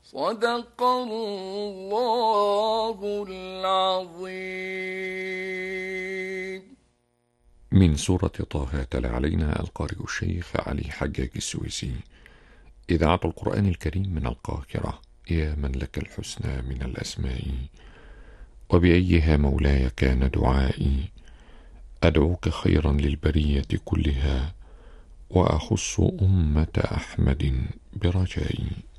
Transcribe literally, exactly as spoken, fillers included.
صدق الله العظيم. من سورة طه تلا علينا القارئ الشيخ علي حجاج السويسي. إذاعة القرآن الكريم من القاهرة. يا من لك الحسنى من الأسماء، وبأيها مولاي كان دعائي. أدعوك خيرا للبرية كلها، وأخص أمة أحمد برجائي.